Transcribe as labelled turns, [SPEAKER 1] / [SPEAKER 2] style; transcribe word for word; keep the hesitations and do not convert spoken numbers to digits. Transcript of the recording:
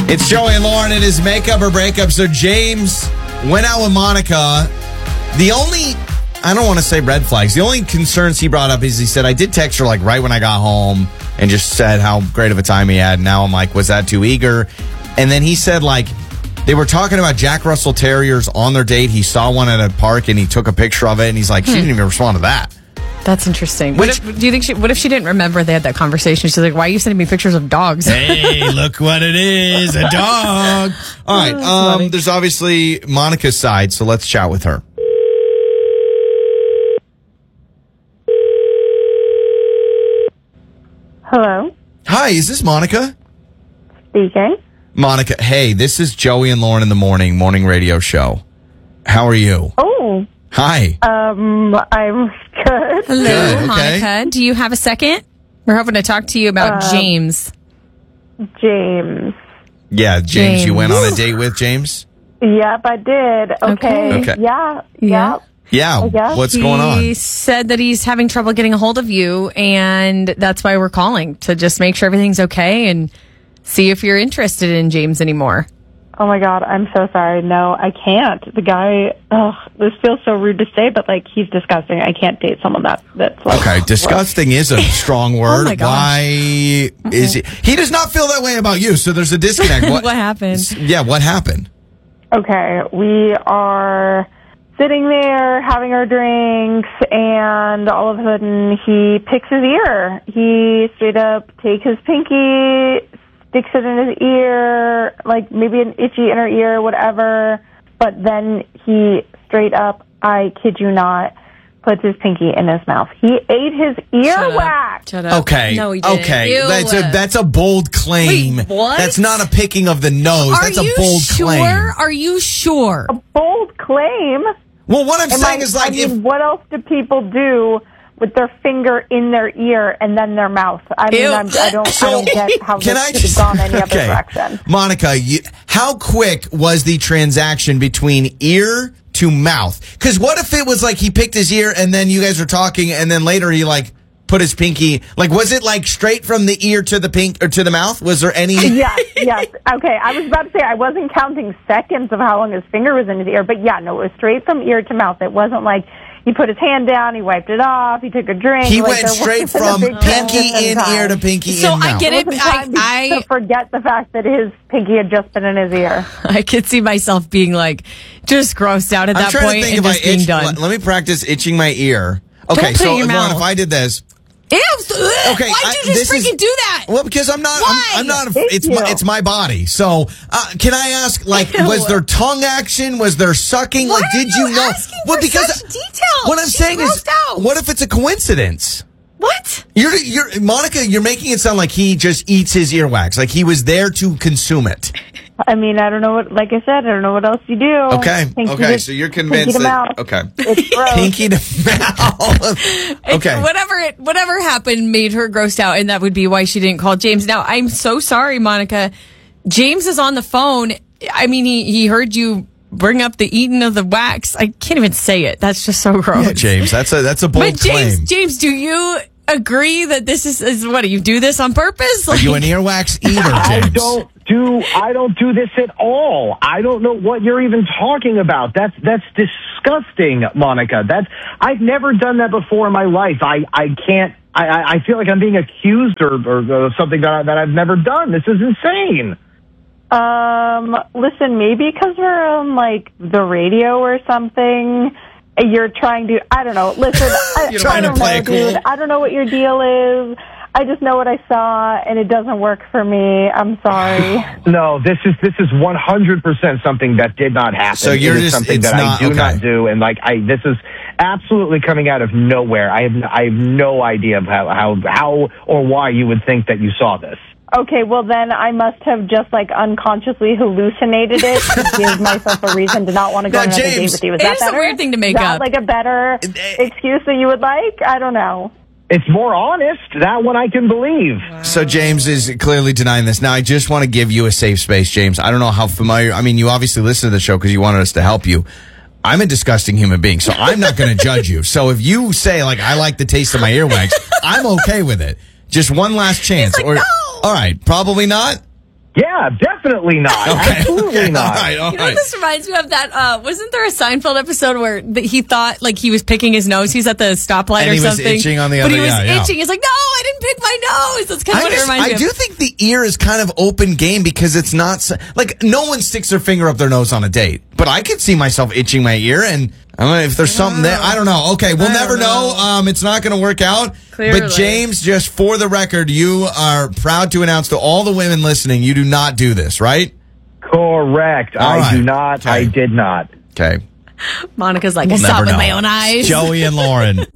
[SPEAKER 1] It's Joey and Lauren. It is makeup or breakup. So James went out with Monica. The only, I don't want to say red flags. The only concerns he brought up is he said, I did text her like right when I got home and just said how great of a time he had. Now I'm like, was that too eager? And then he said like, they were talking about Jack Russell Terriers on their date. He saw one at a park and he took a picture of it. And he's like, she
[SPEAKER 2] Hmm.
[SPEAKER 1] didn't even respond to that.
[SPEAKER 2] That's interesting.
[SPEAKER 1] Which-
[SPEAKER 2] what if, do you think she? What if she didn't remember they had that conversation? She's like, "Why are you sending me pictures of dogs?"
[SPEAKER 1] Hey, look what it is, a dog. All right, um,
[SPEAKER 2] funny.
[SPEAKER 1] there's obviously Monica's side, so let's chat with her.
[SPEAKER 3] Hello,
[SPEAKER 1] Hi, is this Monica?
[SPEAKER 3] speaking.
[SPEAKER 1] Monica, hey, this is Joey and Lauren in the morning, morning radio show. How are you?
[SPEAKER 3] Oh,
[SPEAKER 1] Hi.
[SPEAKER 3] um, I'm good.
[SPEAKER 2] Hello,
[SPEAKER 1] Good, okay.
[SPEAKER 2] Monica. Do you have a second? We're hoping to talk to you about
[SPEAKER 3] Uh,
[SPEAKER 2] James.
[SPEAKER 3] James.
[SPEAKER 1] Yeah, James, you
[SPEAKER 2] James.
[SPEAKER 1] went on a date with James?
[SPEAKER 3] Yep, I did. Okay.
[SPEAKER 1] Okay.
[SPEAKER 3] Yeah.
[SPEAKER 2] Yeah.
[SPEAKER 3] Yep.
[SPEAKER 1] Yeah,
[SPEAKER 3] I guess.
[SPEAKER 1] what's
[SPEAKER 2] he
[SPEAKER 1] going on?
[SPEAKER 2] said that he's having trouble getting a hold of you, and that's why we're calling to just make sure everything's okay and see if you're interested in James anymore.
[SPEAKER 3] Oh my God, I'm so sorry. No, I can't. The guy. Oh, this feels so rude to say, but like he's disgusting. I can't date someone that that's like.
[SPEAKER 1] Okay, disgusting is a strong word.
[SPEAKER 2] my gosh.
[SPEAKER 1] Why is he? He does not feel that way about you, so there's a disconnect.
[SPEAKER 2] What happened?
[SPEAKER 1] Yeah, what happened?
[SPEAKER 3] Okay, we are sitting there having our drinks, and all of a sudden he picks his ear. He straight up takes his pinky, sticks it in his ear, like maybe an itchy inner ear, whatever. But then he straight up, I kid you not, puts his pinky in his mouth. He ate his earwax.
[SPEAKER 2] Shut up.
[SPEAKER 1] Okay.
[SPEAKER 2] No, he didn't.
[SPEAKER 1] Okay.
[SPEAKER 2] Ew.
[SPEAKER 1] That's a that's a bold claim.
[SPEAKER 2] Wait, what?
[SPEAKER 1] That's not a picking of the nose.
[SPEAKER 2] Are
[SPEAKER 1] That's a
[SPEAKER 2] you
[SPEAKER 1] bold
[SPEAKER 2] sure?
[SPEAKER 1] claim.
[SPEAKER 2] Are you sure?
[SPEAKER 3] A bold claim.
[SPEAKER 1] Well, what I'm
[SPEAKER 3] Am
[SPEAKER 1] saying
[SPEAKER 3] I,
[SPEAKER 1] is like
[SPEAKER 3] I mean,
[SPEAKER 1] if
[SPEAKER 3] what else do people do with their finger in their ear and then their mouth? I mean,
[SPEAKER 2] Ew.
[SPEAKER 3] I'm, I don't, I don't get how
[SPEAKER 1] Can
[SPEAKER 3] this
[SPEAKER 1] I
[SPEAKER 3] could
[SPEAKER 1] just
[SPEAKER 3] have gone any other
[SPEAKER 1] okay.
[SPEAKER 3] direction.
[SPEAKER 1] Monica, you, how quick was the transaction between ear to mouth? Because what if it was like he picked his ear and then you guys were talking and then later he like put his pinky, like was it like straight from the ear to the pink or to the mouth? Was there any?
[SPEAKER 3] Yes, yes. Okay, I was about to say I wasn't counting seconds of how long his finger was in his ear, but yeah, no, it was straight from ear to mouth. It wasn't like he put his hand down, he wiped it off, he took a drink.
[SPEAKER 1] He
[SPEAKER 3] like,
[SPEAKER 1] went
[SPEAKER 3] there
[SPEAKER 1] straight
[SPEAKER 3] wasn't a
[SPEAKER 1] from
[SPEAKER 3] big
[SPEAKER 1] pinky
[SPEAKER 3] transition
[SPEAKER 1] in
[SPEAKER 3] time.
[SPEAKER 1] ear to pinky
[SPEAKER 2] So
[SPEAKER 1] in
[SPEAKER 2] I
[SPEAKER 1] mouth.
[SPEAKER 2] get
[SPEAKER 3] It
[SPEAKER 2] it.
[SPEAKER 3] wasn't
[SPEAKER 2] I,
[SPEAKER 3] time to-
[SPEAKER 2] I,
[SPEAKER 3] to forget the fact that his pinky had just been in his ear.
[SPEAKER 2] I could see myself being like just grossed out at
[SPEAKER 1] I'm
[SPEAKER 2] that
[SPEAKER 1] trying
[SPEAKER 2] point
[SPEAKER 1] to think
[SPEAKER 2] and
[SPEAKER 1] if I
[SPEAKER 2] just being
[SPEAKER 1] itch.
[SPEAKER 2] done.
[SPEAKER 1] Let, let me practice itching my ear. Okay,
[SPEAKER 2] put it
[SPEAKER 1] so
[SPEAKER 2] in your
[SPEAKER 1] Lauren,
[SPEAKER 2] mouth.
[SPEAKER 1] if I did this.
[SPEAKER 2] Ew, ugh,
[SPEAKER 1] Okay,
[SPEAKER 2] why'd
[SPEAKER 1] I-
[SPEAKER 2] you just
[SPEAKER 1] this is-
[SPEAKER 2] freaking do that?
[SPEAKER 1] Well, because I'm not.
[SPEAKER 2] Why?
[SPEAKER 1] I'm, I'm not.
[SPEAKER 3] Thank
[SPEAKER 1] It's my,
[SPEAKER 3] you.
[SPEAKER 1] it's my body. So, uh, can I ask? Like,
[SPEAKER 2] Ew.
[SPEAKER 1] was there tongue action? Was there sucking?
[SPEAKER 2] Why
[SPEAKER 1] like, did
[SPEAKER 2] are you
[SPEAKER 1] know?
[SPEAKER 2] asking
[SPEAKER 1] well,
[SPEAKER 2] for
[SPEAKER 1] because
[SPEAKER 2] such details?
[SPEAKER 1] what I'm
[SPEAKER 2] She's
[SPEAKER 1] saying is,
[SPEAKER 2] grossed out.
[SPEAKER 1] what if it's a coincidence?
[SPEAKER 2] What?
[SPEAKER 1] You're, you're, Monica. You're making it sound like he just eats his earwax, like he was there to consume it.
[SPEAKER 3] I mean, I don't know what, like I said, I don't know what else you do.
[SPEAKER 1] Okay,
[SPEAKER 3] Pinky
[SPEAKER 1] okay.
[SPEAKER 3] to-
[SPEAKER 1] So you're
[SPEAKER 3] pinky
[SPEAKER 1] convinced
[SPEAKER 3] to
[SPEAKER 1] that?
[SPEAKER 3] mouth.
[SPEAKER 1] Okay,
[SPEAKER 3] It's gross.
[SPEAKER 1] pinky to mouth.
[SPEAKER 2] It's-
[SPEAKER 1] Okay.
[SPEAKER 2] Whatever it, whatever happened made her grossed out, and that would be why she didn't call James. Now, I'm so sorry, Monica. James is on the phone. I mean, he, he heard you bring up the eating of the wax. I can't even say it. That's just so gross.
[SPEAKER 1] Yeah, James. That's a that's a bold
[SPEAKER 2] But James,
[SPEAKER 1] claim.
[SPEAKER 2] James, do you agree that this is, is what, do you do this on purpose?
[SPEAKER 1] Are you an earwax eater,
[SPEAKER 4] I
[SPEAKER 1] James?
[SPEAKER 4] don't do I don't do this at all. I don't know what you're even talking about. That's that's disgusting, Monica. That's I've never done that before in my life. I I can't. I I I feel like I'm being accused or or, or something that I, that I've never done. This is insane.
[SPEAKER 3] Um, listen, maybe because we're on like the radio or something. You're trying to, I don't know. Listen, I,
[SPEAKER 1] You're trying
[SPEAKER 3] I
[SPEAKER 1] to
[SPEAKER 3] don't
[SPEAKER 1] play
[SPEAKER 3] know,
[SPEAKER 1] it cool.
[SPEAKER 3] dude. I don't know what your deal is. I just know what I saw, and it doesn't work for me. I'm sorry.
[SPEAKER 4] No, this is this is one hundred percent something that did not happen.
[SPEAKER 1] So you're
[SPEAKER 4] it is
[SPEAKER 1] just-
[SPEAKER 4] something
[SPEAKER 1] it's
[SPEAKER 4] that
[SPEAKER 1] not-
[SPEAKER 4] I do
[SPEAKER 1] okay.
[SPEAKER 4] not do, and like I this is absolutely coming out of nowhere. I have I have no idea of how how how or why you would think that you saw this.
[SPEAKER 3] Okay, well then I must have just like unconsciously hallucinated it to give myself a reason to not want to go
[SPEAKER 1] Now,
[SPEAKER 3] on another
[SPEAKER 1] James,
[SPEAKER 3] date with you. Is
[SPEAKER 2] it
[SPEAKER 3] that
[SPEAKER 2] is a
[SPEAKER 3] better?
[SPEAKER 2] weird thing to make
[SPEAKER 3] Is that
[SPEAKER 2] up.
[SPEAKER 3] like a better excuse that you would like? I don't know.
[SPEAKER 4] It's more honest. That one I can believe.
[SPEAKER 1] So James is clearly denying this. Now, I just want to give you a safe space, James. I don't know how familiar. I mean, you obviously listen to the show because you wanted us to help you. I'm a disgusting human being, so I'm not going to judge you. So if you say, like, I like the taste of my earwax, I'm okay with it. Just one last chance.
[SPEAKER 2] like,
[SPEAKER 1] or
[SPEAKER 2] no.
[SPEAKER 1] All right, probably not?
[SPEAKER 4] Yeah, definitely not.
[SPEAKER 1] Okay.
[SPEAKER 4] Absolutely
[SPEAKER 1] Okay.
[SPEAKER 4] not.
[SPEAKER 1] All right, all
[SPEAKER 2] You know,
[SPEAKER 1] right.
[SPEAKER 2] this reminds me of that. Uh, wasn't there a Seinfeld episode where th- he thought like he was picking his nose? He's at the stoplight
[SPEAKER 1] And
[SPEAKER 2] or
[SPEAKER 1] he was
[SPEAKER 2] something.
[SPEAKER 1] itching on the
[SPEAKER 2] but
[SPEAKER 1] other-
[SPEAKER 2] he was
[SPEAKER 1] yeah, yeah.
[SPEAKER 2] itching. He's like, no, I didn't pick my nose. That's kind of
[SPEAKER 1] I,
[SPEAKER 2] what it
[SPEAKER 1] just-
[SPEAKER 2] reminds
[SPEAKER 1] I
[SPEAKER 2] me of.
[SPEAKER 1] do think the ear is kind of open game because it's not so, like no one sticks their finger up their nose on a date. But I could see myself itching my ear, and I don't know if there's something there. I don't know. Okay, we'll
[SPEAKER 2] I
[SPEAKER 1] never
[SPEAKER 2] don't
[SPEAKER 1] know.
[SPEAKER 2] know.
[SPEAKER 1] Um, it's not going to work out.
[SPEAKER 2] Clearly.
[SPEAKER 1] But James, just for the record, you are proud to announce to all the women listening, you do not do this, right?
[SPEAKER 4] Correct.
[SPEAKER 1] All
[SPEAKER 4] I
[SPEAKER 1] right.
[SPEAKER 4] do not.
[SPEAKER 1] Okay.
[SPEAKER 4] I did not.
[SPEAKER 1] Okay.
[SPEAKER 2] Monica's like, I
[SPEAKER 1] We'll
[SPEAKER 2] saw
[SPEAKER 1] never
[SPEAKER 2] it with
[SPEAKER 1] know.
[SPEAKER 2] my own eyes.
[SPEAKER 1] Joey and Lauren.